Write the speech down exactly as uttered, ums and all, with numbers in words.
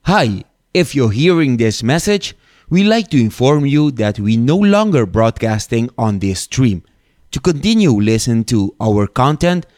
Hi, if you're hearing this message, we'd like to inform you that we no longer broadcasting on this stream. To continue listen to our content,